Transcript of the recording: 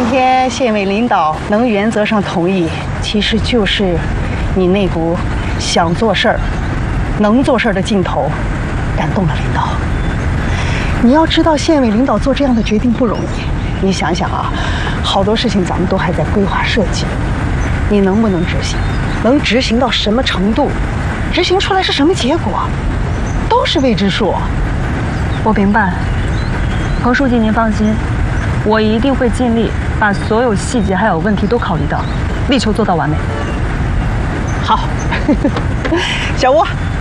今天县委领导能原则上同意，其实就是你那股想做事儿、能做事儿的劲头感动了领导。你要知道，县委领导做这样的决定不容易。你想想啊，好多事情咱们都还在规划设计，你能不能执行？能执行到什么程度？执行出来是什么结果，都是未知数。 我明白，彭书记您放心，我一定会尽力把所有细节还有问题都考虑到，力求做到完美。 好，小吴，